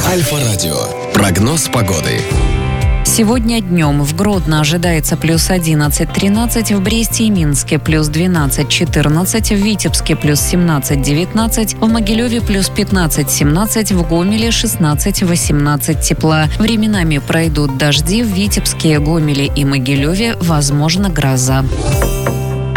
Альфа-радио. Прогноз погоды. Сегодня днем в Гродно ожидается плюс 11-13, в Бресте и Минске плюс 12-14, в Витебске плюс 17-19, в Могилеве плюс 15-17, в Гомеле 16-18 тепла. Временами пройдут дожди, в Витебске, Гомеле и Могилеве возможна гроза.